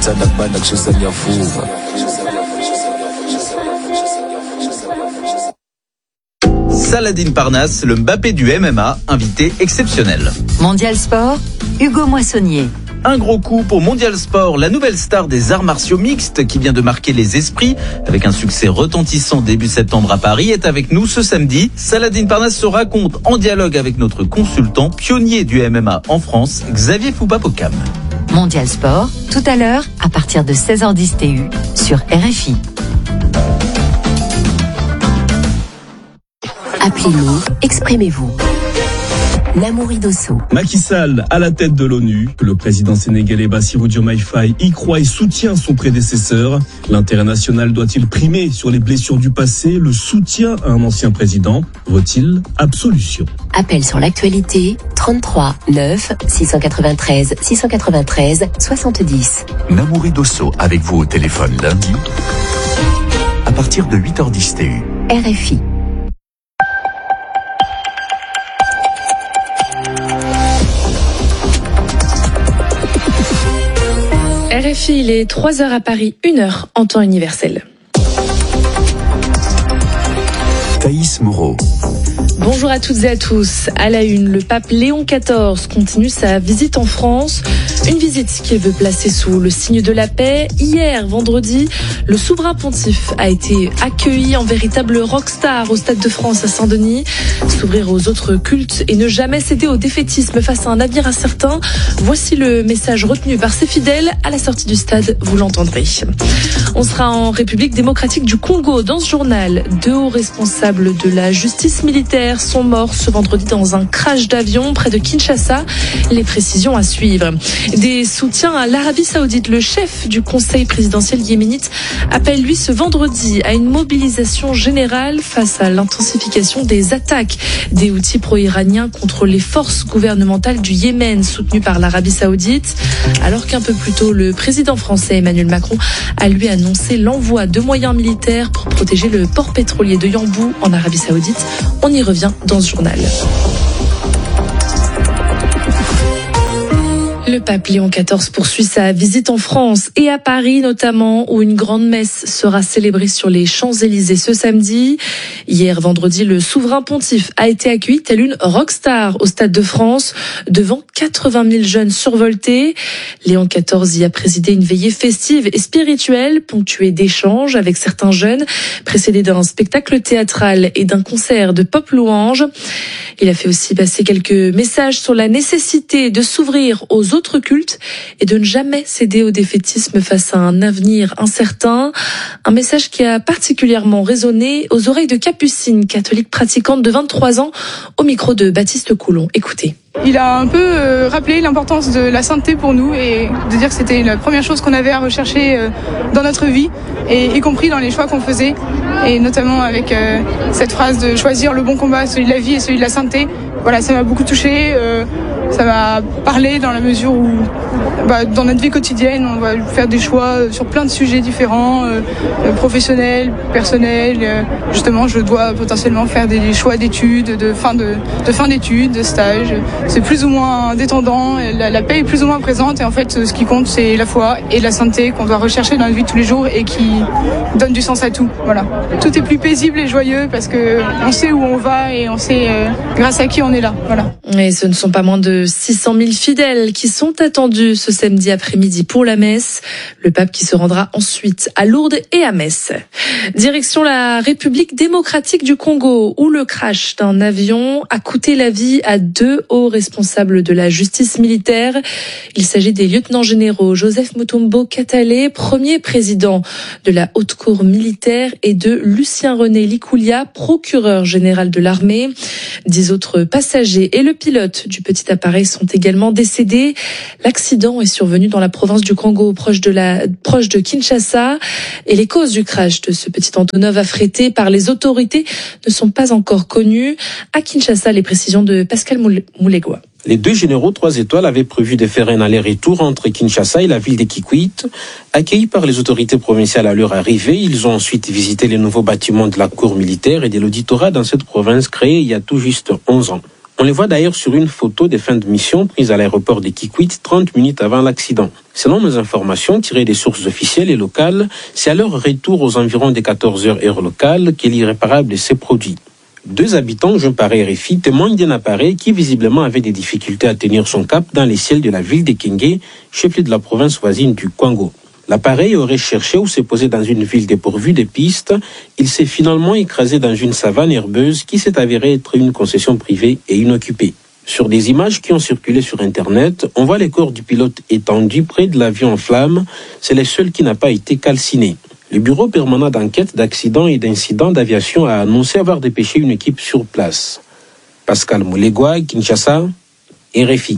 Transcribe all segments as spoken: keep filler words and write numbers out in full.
Saladin Parnasse, le Mbappé du M M A, invité exceptionnel. Mondial Sport, Hugo Moissonnier. Un gros coup pour Mondial Sport, la nouvelle star des arts martiaux mixtes qui vient de marquer les esprits avec un succès retentissant début septembre à Paris est avec nous ce samedi. Saladin Parnasse se raconte en dialogue avec notre consultant pionnier du M M A en France, Xavier Foupa-Poccam. Mondial Sport, tout à l'heure à partir de seize heures dix T U sur R F I. Appelez-nous, exprimez-vous. Namouri Dosso. Macky Sall à la tête de l'ONU. Le président sénégalais Bassirou Diomaye Faye y croit et soutient son prédécesseur. L'intérêt national doit-il primer sur les blessures du passé? Le soutien à un ancien président vaut-il absolution? Appel sur l'actualité trente-trois neuf six cent quatre-vingt-treize six cent quatre-vingt-treize soixante-dix. Namouri Dosso avec vous au téléphone lundi à partir de huit heures dix T U. R F I. R F I, il est trois heures à Paris, une heure en temps universel. Thaïs Moreau. Bonjour à toutes et à tous. À la une, le pape Léon quatorze continue sa visite en France. Une visite qu'il veut placer sous le signe de la paix. Hier, vendredi, le souverain pontife a été accueilli en véritable rockstar au Stade de France à Saint-Denis. S'ouvrir aux autres cultes et ne jamais céder au défaitisme face à un avenir incertain. Voici le message retenu par ses fidèles à la sortie du stade, vous l'entendrez. On sera en République démocratique du Congo. Dans ce journal, deux hauts responsables de la justice militaire sont morts ce vendredi dans un crash d'avion près de Kinshasa. Les précisions à suivre. Des soutiens à l'Arabie Saoudite. Le chef du conseil présidentiel yéménite appelle lui ce vendredi à une mobilisation générale face à l'intensification des attaques des Houthis pro-iraniens contre les forces gouvernementales du Yémen soutenues par l'Arabie Saoudite. Alors qu'un peu plus tôt, le président français Emmanuel Macron a lui annoncé l'envoi de moyens militaires pour protéger le port pétrolier de Yanbu en Arabie Saoudite. On y revient dans ce journal. Le pape Léon quatorze poursuit sa visite en France et à Paris notamment, où une grande messe sera célébrée sur les Champs-Élysées ce samedi. Hier vendredi, le souverain pontife a été accueilli tel une rockstar au Stade de France devant quatre-vingt mille jeunes survoltés. Léon quatorze y a présidé une veillée festive et spirituelle ponctuée d'échanges avec certains jeunes, précédée d'un spectacle théâtral et d'un concert de pop louange. Il a fait aussi passer quelques messages sur la nécessité de s'ouvrir aux autres cultes et de ne jamais céder au défaitisme face à un avenir incertain. Un message qui a particulièrement résonné aux oreilles de Capucine, catholique pratiquante de vingt-trois ans, au micro de Baptiste Coulon. Écoutez. Il a un peu euh, rappelé l'importance de la sainteté pour nous et de dire que c'était la première chose qu'on avait à rechercher euh, dans notre vie, et y compris dans les choix qu'on faisait, et notamment avec euh, cette phrase de choisir le bon combat, celui de la vie et celui de la sainteté. Voilà, ça m'a beaucoup touchée, euh, ça m'a parlé dans la mesure où bah, dans notre vie quotidienne, on doit faire des choix sur plein de sujets différents, euh, professionnels, personnels. Euh, justement, je dois potentiellement faire des choix d'études, de fin de, de fin d'études, de stage. C'est plus ou moins détendant, la, la paix est plus ou moins présente, et en fait ce qui compte c'est la foi et la sainteté qu'on doit rechercher dans la vie de tous les jours et qui donne du sens à tout. Voilà. Tout est plus paisible et joyeux parce que on sait où on va et on sait euh, grâce à qui on est là. Voilà. Et ce ne sont pas moins de six cent mille fidèles qui sont attendus ce samedi après-midi pour la messe. Le pape qui se rendra ensuite à Lourdes et à Metz. Direction la République démocratique du Congo, où le crash d'un avion a coûté la vie à deux hauts responsables de la justice militaire. Il s'agit des lieutenants généraux Joseph Mutombo Katale, premier président de la haute cour militaire, et de Lucien René Likoulia, procureur général de l'armée. Dix autres passagers et le pilote du petit appareil sont également décédés. L'accident est survenu dans la province du Congo, proche de la, proche de Kinshasa, et les causes du crash de ce petit Antonov affrété par les autorités ne sont pas encore connues. À Kinshasa, les précisions de Pascal Moulegua. Les deux généraux trois étoiles avaient prévu de faire un aller-retour entre Kinshasa et la ville de Kikwit. Accueillis par les autorités provinciales à leur arrivée, ils ont ensuite visité les nouveaux bâtiments de la cour militaire et de l'auditorat dans cette province créée il y a tout juste onze ans. On les voit d'ailleurs sur une photo des fins de mission prise à l'aéroport de Kikwit trente minutes avant l'accident. Selon mes informations tirées des sources officielles et locales, c'est à leur retour aux environs des quatorze heures heure locale que l'irréparable s'est produit. Deux habitants, joints par R F I, témoignent d'un appareil qui visiblement avait des difficultés à tenir son cap dans les ciels de la ville de Kenge, chef-lieu de la province voisine du Kwango. L'appareil aurait cherché ou s'est posé dans une ville dépourvue de pistes. Il s'est finalement écrasé dans une savane herbeuse qui s'est avérée être une concession privée et inoccupée. Sur des images qui ont circulé sur Internet, on voit les corps du pilote étendus près de l'avion en flammes. C'est le seul qui n'a pas été calciné. Le bureau permanent d'enquête d'accidents et d'incidents d'aviation a annoncé avoir dépêché une équipe sur place. Pascal Moulegua, Kinshasa, R F I.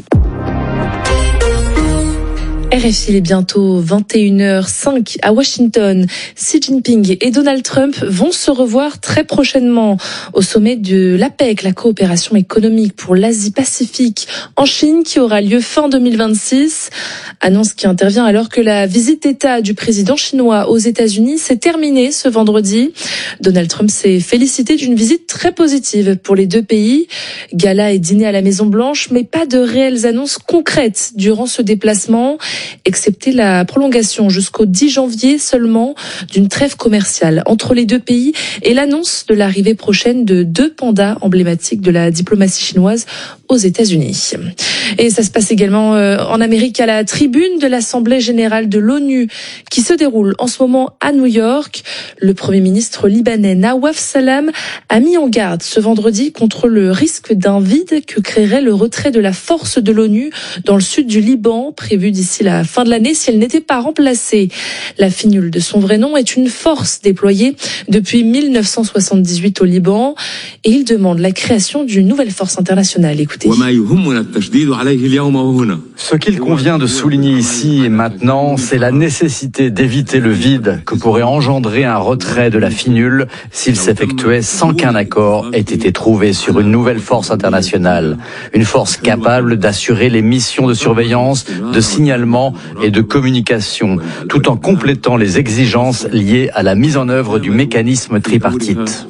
R F I, il est bientôt vingt et une heures cinq à Washington. Xi Jinping et Donald Trump vont se revoir très prochainement au sommet de l'A P E C, la coopération économique pour l'Asie-Pacifique en Chine, qui aura lieu fin deux mille vingt-six. Annonce qui intervient alors que la visite d'État du président chinois aux États-Unis s'est terminée ce vendredi. Donald Trump s'est félicité d'une visite très positive pour les deux pays. Gala et dîner à la Maison-Blanche, mais pas de réelles annonces concrètes durant ce déplacement, excepté la prolongation jusqu'au dix janvier seulement d'une trêve commerciale entre les deux pays et l'annonce de l'arrivée prochaine de deux pandas emblématiques de la diplomatie chinoise aux États-Unis. Et ça se passe également en Amérique à la tribune de l'Assemblée générale de l'ONU qui se déroule en ce moment à New York. Le Premier ministre libanais Nawaf Salam a mis en garde ce vendredi contre le risque d'un vide que créerait le retrait de la force de l'ONU dans le sud du Liban, prévu d'ici la fin de l'année si elle n'était pas remplacée. La FINUL de son vrai nom est une force déployée depuis mille neuf cent soixante-dix-huit au Liban et il demande la création d'une nouvelle force internationale. Écoutez. Ce qu'il convient de souligner ici et maintenant, c'est la nécessité d'éviter le vide que pourrait engendrer un retrait de la FINUL s'il s'effectuait sans qu'un accord ait été trouvé sur une nouvelle force internationale. Une force capable d'assurer les missions de surveillance, de signalement et de communication, tout en complétant les exigences liées à la mise en œuvre du mécanisme tripartite.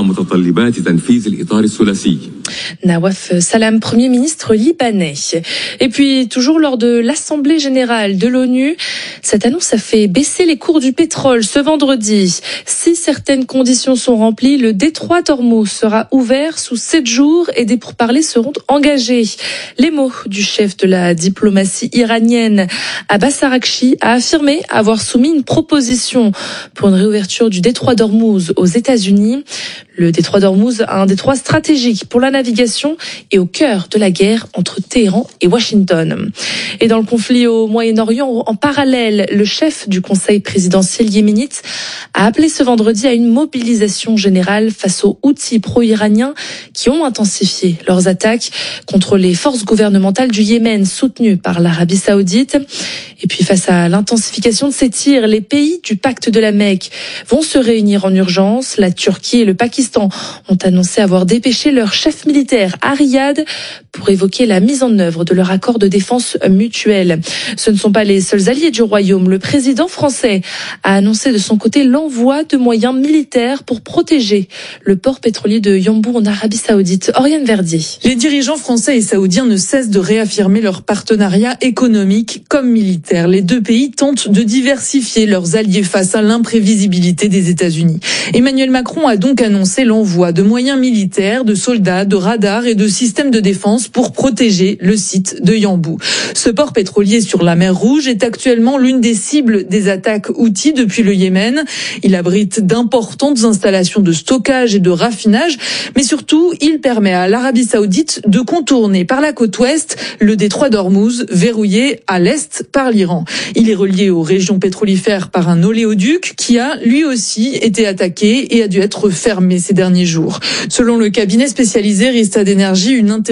Nawaf Salam, Premier ministre libanais. Et puis, toujours lors de l'Assemblée générale de l'ONU, cette annonce a fait baisser les cours du pétrole ce vendredi. Si certaines conditions sont remplies, le détroit d'Ormuz sera ouvert sous sept jours et des pourparlers seront engagés. Les mots du chef de la diplomatie iranienne, Abbas Araghchi, a affirmé avoir soumis une proposition pour une réouverture du détroit d'Ormuz aux États-Unis. Le détroit d'Ormuz, un détroit stratégique pour la navigation et au cœur de la guerre entre Téhéran et Washington. Et dans le conflit au Moyen-Orient, en parallèle, le chef du conseil présidentiel yéménite a appelé ce vendredi à une mobilisation générale face aux Houthis pro-iraniens qui ont intensifié leurs attaques contre les forces gouvernementales du Yémen soutenues par l'Arabie Saoudite. Et puis face à l'intensification de ces tirs, les pays du pacte de la Mecque vont se réunir en urgence. La Turquie et le Pakistan ont annoncé avoir dépêché leur chef militaire à Riyad pour évoquer la mise en œuvre de leur accord de défense mutuelle. Ce ne sont pas les seuls alliés du royaume. Le président français a annoncé de son côté l'envoi de moyens militaires pour protéger le port pétrolier de Yanbu en Arabie Saoudite. Oriane Verdier. Les dirigeants français et saoudiens ne cessent de réaffirmer leur partenariat économique comme militaire. Les deux pays tentent de diversifier leurs alliés face à l'imprévisibilité des États-Unis. Emmanuel Macron a donc annoncé l'envoi de moyens militaires, de soldats, de radars et de systèmes de défense pour protéger le site de Yanbu. Ce port pétrolier sur la mer Rouge est actuellement l'une des cibles des attaques Houthis depuis le Yémen. Il abrite d'importantes installations de stockage et de raffinage, mais surtout, il permet à l'Arabie Saoudite de contourner par la côte ouest le détroit d'Ormuz, verrouillé à l'est par l'Iran. Il est relié aux régions pétrolifères par un oléoduc qui a lui aussi été attaqué et a dû être fermé ces derniers jours. Selon le cabinet spécialisé Rystad Energy, une interruption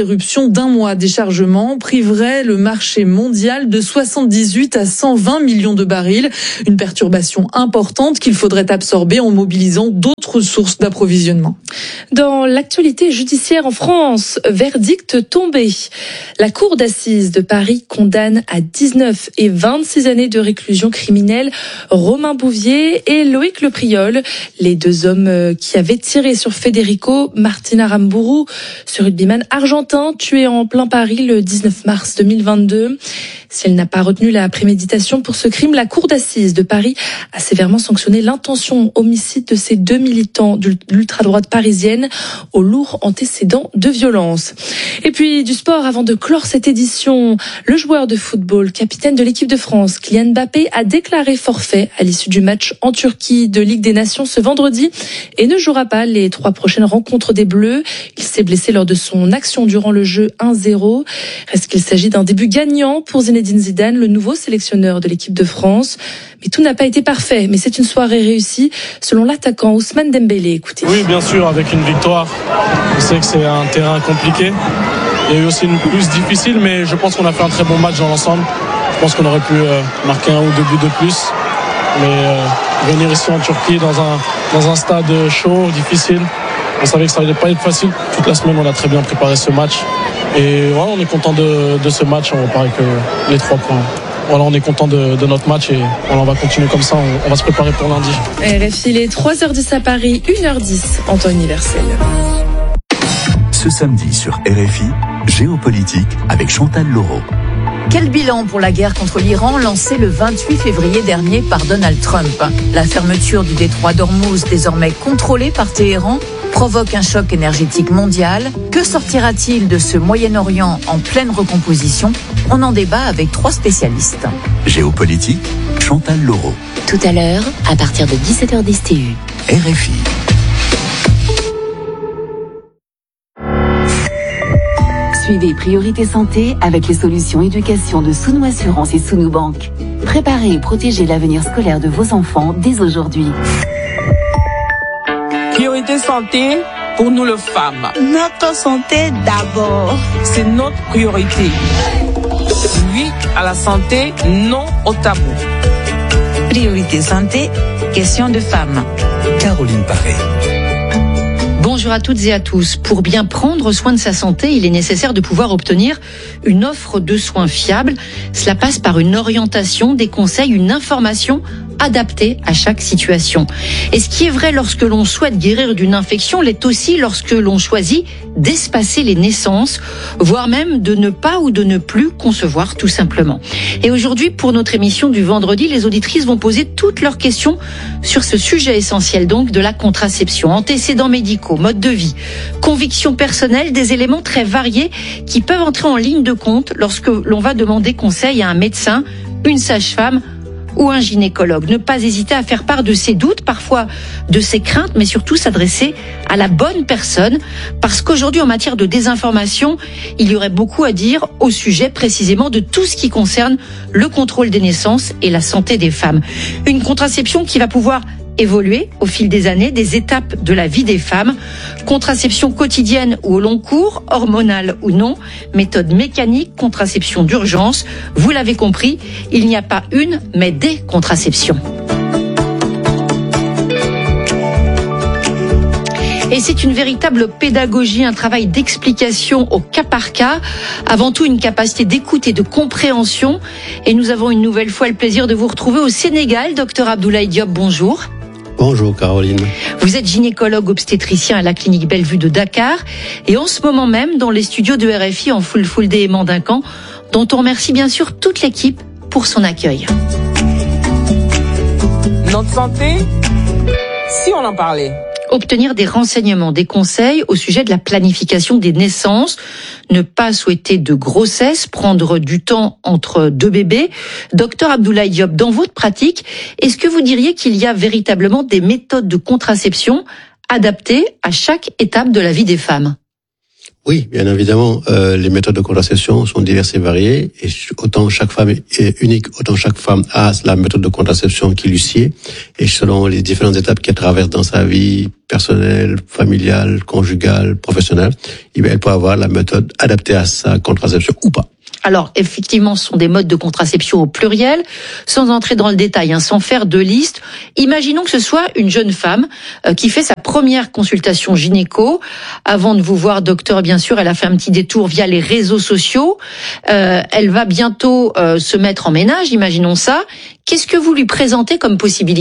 suspension d'un mois des chargements priverait le marché mondial de soixante-dix-huit à cent vingt millions de barils. Une perturbation importante qu'il faudrait absorber en mobilisant d'autres sources d'approvisionnement. Dans l'actualité judiciaire en France, verdict tombé. La cour d'assises de Paris condamne à dix-neuf et vingt-six années de réclusion criminelle Romain Bouvier et Loïc Lepriol, les deux hommes qui avaient tiré sur Federico Martin Aramburu, ce rugbyman argentin tué en plein Paris le dix-neuf mars deux mille vingt-deux. Si elle n'a pas retenu la préméditation pour ce crime, la cour d'assises de Paris a sévèrement sanctionné l'intention homicide de ces deux militants de l'ultra-droite parisienne au lourd antécédent de violence. Et puis du sport, avant de clore cette édition, le joueur de football, capitaine de l'équipe de France, Kylian Mbappé, a déclaré forfait à l'issue du match en Turquie de Ligue des Nations ce vendredi et ne jouera pas les trois prochaines rencontres des Bleus. Il s'est blessé lors de son action durant le jeu un zéro. Reste qu'il s'agit d'un début gagnant pour Zinedine Zidane, le nouveau sélectionneur de l'équipe de France. Mais tout n'a pas été parfait, mais c'est une soirée réussie, selon l'attaquant Ousmane Dembélé. Écoutez. Oui, bien sûr, avec une victoire. On sait que c'est un terrain compliqué. Il y a eu aussi une plus difficile, mais je pense qu'on a fait un très bon match dans l'ensemble. Je pense qu'on aurait pu euh, marquer un ou deux buts de plus. Mais euh, venir ici en Turquie, dans un, dans un stade chaud, difficile, on savait que ça n'allait pas être facile. Toute la semaine, on a très bien préparé ce match. Et voilà, on est content de, de ce match. On repart avec euh, les trois points. Voilà, on est content de, de notre match et voilà, on va continuer comme ça. On, on va se préparer pour lundi. R F I, il est trois heures dix à Paris, une heure dix en temps universel. Ce samedi sur R F I, Géopolitique avec Chantal Laureau. Quel bilan pour la guerre contre l'Iran lancée le vingt-huit février dernier par Donald Trump? La fermeture du détroit d'Ormuz, désormais contrôlé par Téhéran, provoque un choc énergétique mondial. Que sortira-t-il de ce Moyen-Orient en pleine recomposition? On en débat avec trois spécialistes. Géopolitique, Chantal Laureau. Tout à l'heure, à partir de dix-sept heures dix T U. R F I. Suivez Priorité Santé avec les solutions éducation de Sounou Assurance et Sounou Banque. Préparez et protégez l'avenir scolaire de vos enfants dès aujourd'hui. Priorité Santé pour nous les femmes. Notre santé d'abord. C'est notre priorité. Oui à la santé, non au tabou. Priorité Santé, question de femmes. Caroline Paré. Bonjour à toutes et à tous. Pour bien prendre soin de sa santé, il est nécessaire de pouvoir obtenir une offre de soins fiable. Cela passe par une orientation, des conseils, une information adaptée à chaque situation. Et ce qui est vrai lorsque l'on souhaite guérir d'une infection l'est aussi lorsque l'on choisit d'espacer les naissances, voire même de ne pas ou de ne plus concevoir tout simplement. Et aujourd'hui, pour notre émission du vendredi, les auditrices vont poser toutes leurs questions sur ce sujet essentiel donc de la contraception. Antécédents médicaux, mode de vie, convictions personnelles, des éléments très variés qui peuvent entrer en ligne de compte lorsque l'on va demander conseil à un médecin, une sage-femme ou un gynécologue. Ne pas hésiter à faire part de ses doutes, parfois de ses craintes, mais surtout s'adresser à la bonne personne, parce qu'aujourd'hui, en matière de désinformation, il y aurait beaucoup à dire au sujet précisément de tout ce qui concerne le contrôle des naissances et la santé des femmes. Une contraception qui va pouvoir évoluer au fil des années, des étapes de la vie des femmes, contraception quotidienne ou au long cours, hormonale ou non, méthode mécanique, contraception d'urgence. Vous l'avez compris, il n'y a pas une, mais des contraceptions. Et c'est une véritable pédagogie, un travail d'explication au cas par cas, avant tout une capacité d'écoute et de compréhension. Et nous avons une nouvelle fois le plaisir de vous retrouver au Sénégal. Docteur Abdoulaye Diop, bonjour. Bonjour Caroline. Vous êtes gynécologue obstétricien à la clinique Bellevue de Dakar et en ce moment même dans les studios de R F I en Full Full Day et Mandincan, dont on remercie bien sûr toute l'équipe pour son accueil. Notre santé, si on en parlait. Obtenir des renseignements, des conseils au sujet de la planification des naissances, ne pas souhaiter de grossesse, prendre du temps entre deux bébés. Docteur Abdoulaye Diop, dans votre pratique, est-ce que vous diriez qu'il y a véritablement des méthodes de contraception adaptées à chaque étape de la vie des femmes ? Oui, bien évidemment, euh, les méthodes de contraception sont diverses et variées, et autant chaque femme est unique, autant chaque femme a la méthode de contraception qui lui sied, et selon les différentes étapes qu'elle traverse dans sa vie personnelle, familiale, conjugale, professionnelle, elle peut avoir la méthode adaptée à sa contraception ou pas. Alors, effectivement, ce sont des modes de contraception au pluriel, sans entrer dans le détail, hein, sans faire de liste. Imaginons que ce soit une jeune femme euh, qui fait sa première consultation gynéco. Avant de vous voir, docteur, bien sûr, elle a fait un petit détour via les réseaux sociaux. Euh, elle va bientôt euh, se mettre en ménage, imaginons ça. Qu'est-ce que vous lui présentez comme possibilité ?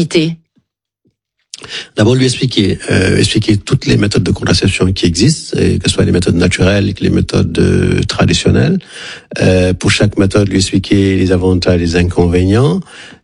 D'abord, lui expliquer, euh, expliquer toutes les méthodes de contraception qui existent, et que ce soit les méthodes naturelles et les méthodes euh, traditionnelles. Euh, pour chaque méthode, lui expliquer les avantages et les inconvénients.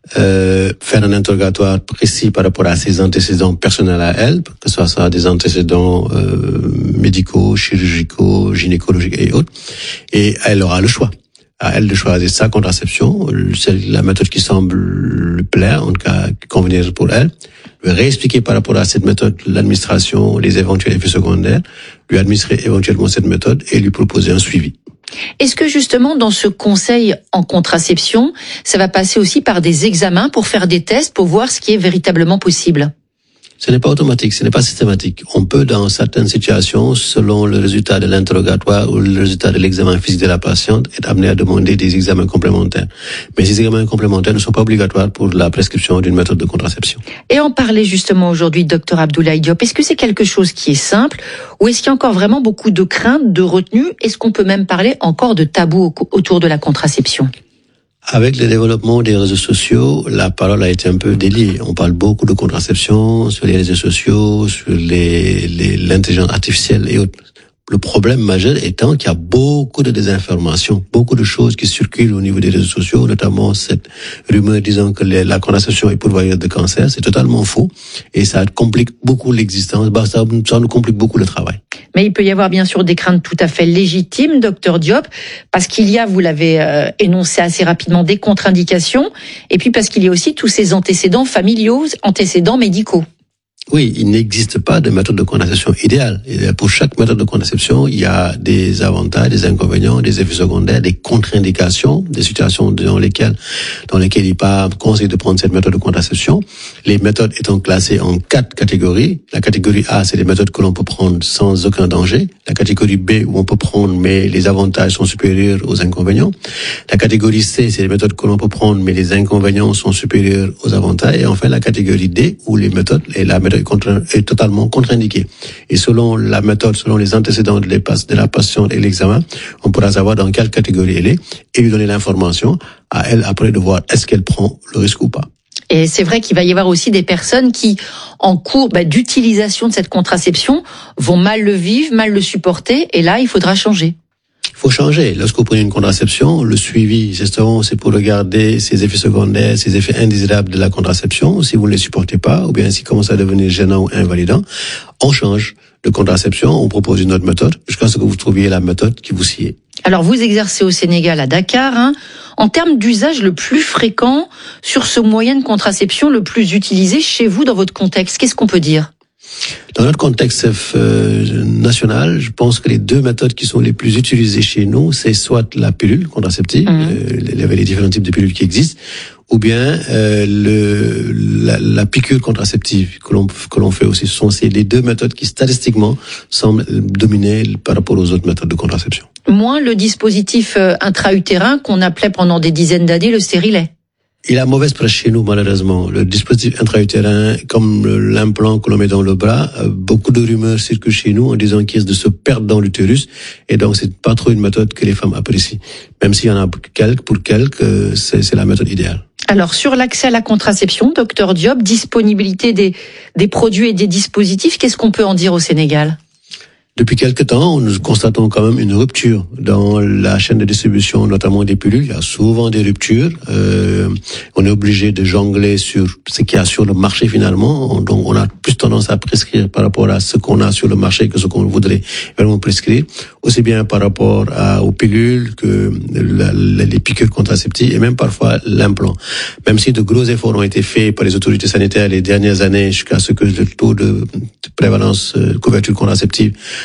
Euh, faire un interrogatoire précis par rapport à ses antécédents personnels à elle, que ce soit des antécédents euh, médicaux, chirurgicaux, gynécologiques et autres. Et elle aura le choix. À elle de choisir sa contraception, c'est la méthode qui semble lui plaire, en tout cas convenir pour elle. Lui réexpliquer par rapport à cette méthode l'administration, les éventuels effets secondaires, lui administrer éventuellement cette méthode et lui proposer un suivi. Est-ce que justement dans ce conseil en contraception, ça va passer aussi par des examens pour faire des tests, pour voir ce qui est véritablement possible ? Ce n'est pas automatique, ce n'est pas systématique. On peut, dans certaines situations, selon le résultat de l'interrogatoire ou le résultat de l'examen physique de la patiente, être amené à demander des examens complémentaires. Mais ces examens complémentaires ne sont pas obligatoires pour la prescription d'une méthode de contraception. Et en parler justement aujourd'hui, docteur Abdoulaye Diop, est-ce que c'est quelque chose qui est simple ou est-ce qu'il y a encore vraiment beaucoup de craintes, de retenue ? Est-ce qu'on peut même parler encore de tabou autour de la contraception ? Avec le développement des réseaux sociaux, la parole a été un peu déliée. On parle beaucoup de contraception sur les réseaux sociaux, sur les, les, l'intelligence artificielle et autres. Le problème majeur étant qu'il y a beaucoup de désinformation, beaucoup de choses qui circulent au niveau des réseaux sociaux, notamment cette rumeur disant que les, la contraception est pourvoyeuse de cancer. C'est totalement faux et ça complique beaucoup l'existence, bah, ça, ça nous complique beaucoup le travail. Mais il peut y avoir bien sûr des craintes tout à fait légitimes, docteur Diop, parce qu'il y a, vous l'avez euh, énoncé assez rapidement, des contre-indications, et puis parce qu'il y a aussi tous ces antécédents familiaux, antécédents médicaux. Oui, il n'existe pas de méthode de contraception idéale. Et pour chaque méthode de contraception, il y a des avantages, des inconvénients, des effets secondaires, des contre-indications, des situations dans lesquelles, dans lesquelles il n'est pas conseillé de prendre cette méthode de contraception. Les méthodes étant classées en quatre catégories. La catégorie A, c'est les méthodes que l'on peut prendre sans aucun danger. La catégorie B, où on peut prendre, mais les avantages sont supérieurs aux inconvénients. La catégorie C, c'est les méthodes que l'on peut prendre, mais les inconvénients sont supérieurs aux avantages. Et enfin, la catégorie D, où les méthodes, et la méthode est totalement contre-indiquée. Et selon la méthode, selon les antécédents de la patiente et l'examen, on pourra savoir dans quelle catégorie elle est et lui donner l'information à elle après de voir est-ce qu'elle prend le risque ou pas. Et c'est vrai qu'il va y avoir aussi des personnes qui, en cours bah, d'utilisation de cette contraception, vont mal le vivre, mal le supporter, et là, il faudra changer. Il faut changer. Lorsque vous prenez une contraception, le suivi, justement, c'est pour regarder ces effets secondaires, ces effets indésirables de la contraception. Si vous ne les supportez pas, ou bien s'ils commencent à devenir gênants ou invalidants, on change de contraception, on propose une autre méthode, jusqu'à ce que vous trouviez la méthode qui vous sied. Alors, vous exercez au Sénégal, à Dakar, hein. En termes d'usage le plus fréquent sur ce moyen de contraception le plus utilisé chez vous dans votre contexte, qu'est-ce qu'on peut dire ? Dans notre contexte euh, national, je pense que les deux méthodes qui sont les plus utilisées chez nous, c'est soit la pilule contraceptive, mmh. euh, il y avait les différents types de pilules qui existent, ou bien euh, le, la, la piqûre contraceptive que l'on, que l'on fait aussi. Ce sont ces les deux méthodes qui statistiquement semblent dominer par rapport aux autres méthodes de contraception. Moins le dispositif intra-utérin qu'on appelait pendant des dizaines d'années le stérilet. Il a mauvaise presse chez nous, malheureusement. Le dispositif intra-utérin, comme l'implant que l'on met dans le bras, beaucoup de rumeurs circulent chez nous en disant qu'il risque de se perdre dans l'utérus. Et donc, c'est pas trop une méthode que les femmes apprécient. Même s'il y en a quelques, pour quelques, c'est, c'est la méthode idéale. Alors, sur l'accès à la contraception, docteur Diop, disponibilité des, des produits et des dispositifs, qu'est-ce qu'on peut en dire au Sénégal ? Depuis quelque temps, nous constatons quand même une rupture dans la chaîne de distribution, notamment des pilules. Il y a souvent des ruptures. Euh, on est obligé de jongler sur ce qu'il y a sur le marché finalement. Donc, on a plus tendance à prescrire par rapport à ce qu'on a sur le marché que ce qu'on voudrait vraiment prescrire, aussi bien par rapport à, aux pilules que la, la, les piqûres contraceptives et même parfois l'implant. Même si de gros efforts ont été faits par les autorités sanitaires les dernières années jusqu'à ce que le taux de, de prévalence, euh, couverture contraceptive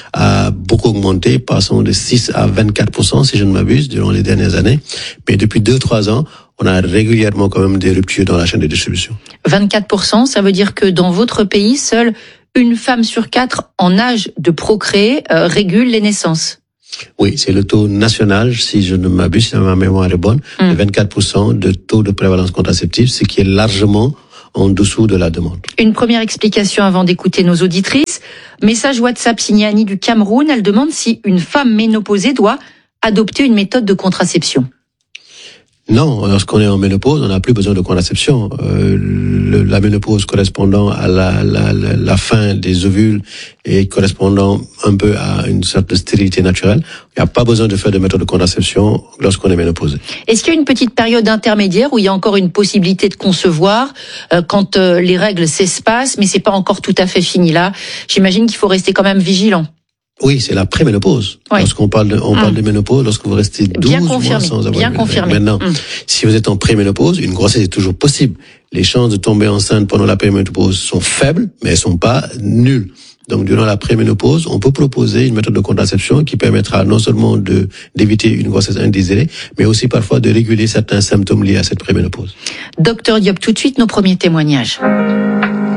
a beaucoup augmenté, passant de six à vingt-quatre pour cent, si je ne m'abuse, durant les dernières années. Mais depuis deux, trois ans, on a régulièrement quand même des ruptures dans la chaîne de distribution. vingt-quatre pour cent, ça veut dire que dans votre pays, seule une femme sur quatre en âge de procréer euh, régule les naissances. Oui, c'est le taux national, si je ne m'abuse, si ma mémoire est bonne, mmh. de vingt-quatre pour cent de taux de prévalence contraceptive, ce qui est largement en dessous de la demande. Une première explication avant d'écouter nos auditrices. Message WhatsApp signé Annie du Cameroun. Elle demande si une femme ménopausée doit adopter une méthode de contraception. Non, lorsqu'on est en ménopause, on n'a plus besoin de contraception. Euh, le, la ménopause correspondant à la, la, la, la fin des ovules et correspondant un peu à une sorte de stérilité naturelle, il n'y a pas besoin de faire de méthode de contraception lorsqu'on est ménopausé. Est-ce qu'il y a une petite période intermédiaire où il y a encore une possibilité de concevoir euh, quand euh, les règles s'espacent, mais c'est pas encore tout à fait fini là? J'imagine qu'il faut rester quand même vigilant. Oui, c'est la préménopause. Oui. Lorsqu'on parle de, on mmh. parle de ménopause, lorsque vous restez douze bien mois sans avoir bien une confirmé. Maintenant, mmh. si vous êtes en préménopause, une grossesse est toujours possible. Les chances de tomber enceinte pendant la préménopause sont faibles, mais elles sont pas nulles. Donc, durant la préménopause, on peut proposer une méthode de contraception qui permettra non seulement de, d'éviter une grossesse indésirée, mais aussi parfois de réguler certains symptômes liés à cette préménopause. Docteur Diop, tout de suite, nos premiers témoignages.